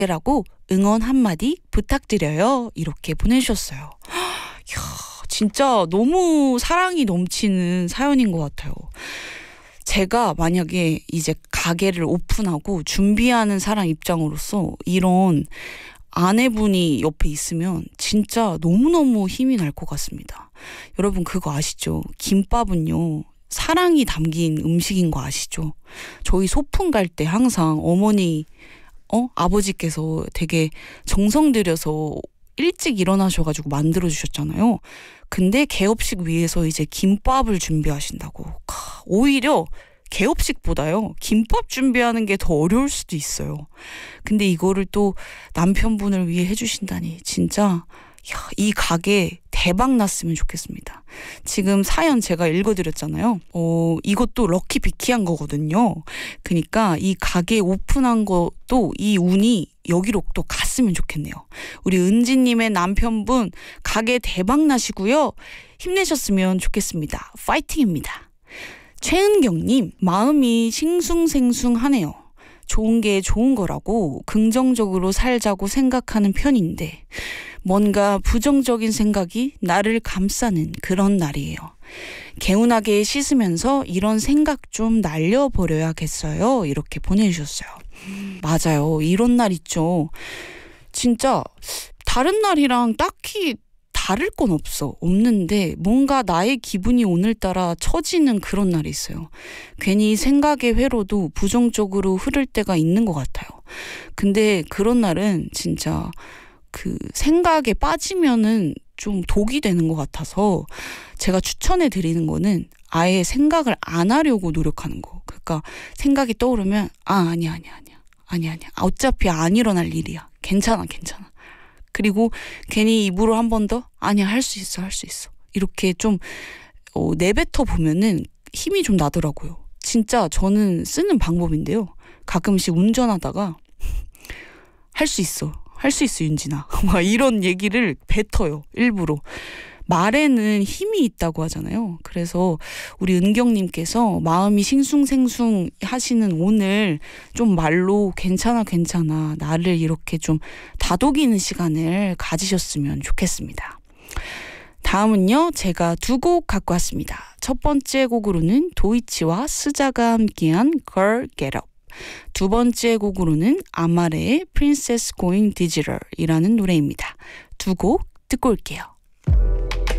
라고 응원 한마디 부탁드려요. 이렇게 보내주셨어요. 이야, 진짜 너무 사랑이 넘치는 사연인 것 같아요. 제가 만약에 이제 가게를 오픈하고 준비하는 사람 입장으로서 이런 아내분이 옆에 있으면 진짜 너무너무 힘이 날 것 같습니다. 여러분 그거 아시죠? 김밥은요, 사랑이 담긴 음식인 거 아시죠? 저희 소풍 갈 때 항상 어머니, 아버지께서 되게 정성 들여서 일찍 일어나셔가지고 만들어주셨잖아요. 근데 개업식 위해서 이제 김밥을 준비하신다고. 오히려 개업식보다요, 김밥 준비하는 게 더 어려울 수도 있어요. 근데 이거를 또 남편분을 위해 해주신다니 진짜 이 가게 대박 났으면 좋겠습니다. 지금 사연 제가 읽어드렸잖아요. 이것도 럭키 비키한 거거든요. 그러니까 이 가게 오픈한 것도 이 운이 여기로 또 갔으면 좋겠네요. 우리 은지님의 남편분 가게 대박 나시고요. 힘내셨으면 좋겠습니다. 파이팅입니다. 최은경님, 마음이 싱숭생숭하네요. 좋은 게 좋은 거라고 긍정적으로 살자고 생각하는 편인데 뭔가 부정적인 생각이 나를 감싸는 그런 날이에요. 개운하게 씻으면서 이런 생각 좀 날려버려야겠어요. 이렇게 보내주셨어요. 맞아요. 이런 날 있죠. 진짜 다른 날이랑 딱히 다를 건 없는데 뭔가 나의 기분이 오늘따라 처지는 그런 날이 있어요. 괜히 생각의 회로도 부정적으로 흐를 때가 있는 것 같아요. 근데 그런 날은 진짜 그 생각에 빠지면은 좀 독이 되는 것 같아서 제가 추천해 드리는 거는 아예 생각을 안 하려고 노력하는 거. 그러니까 생각이 떠오르면 아니야. 어차피 안 일어날 일이야. 괜찮아. 그리고 괜히 입으로 한 번 더 아니야, 할 수 있어. 이렇게 좀 내뱉어 보면은 힘이 좀 나더라고요. 진짜 저는 쓰는 방법인데요. 가끔씩 운전하다가 할 수 있어 윤진아 막 이런 얘기를 뱉어요. 일부러. 말에는 힘이 있다고 하잖아요. 그래서 우리 은경님께서 마음이 싱숭생숭 하시는 오늘 좀 말로 괜찮아 나를 이렇게 좀 다독이는 시간을 가지셨으면 좋겠습니다. 다음은요, 제가 두 곡 갖고 왔습니다. 첫 번째 곡으로는 도이치와 스자가 함께한 Girl Get Up, 두 번째 곡으로는 아마레의 Princess Going Digital 이라는 노래입니다. 두 곡 듣고 올게요.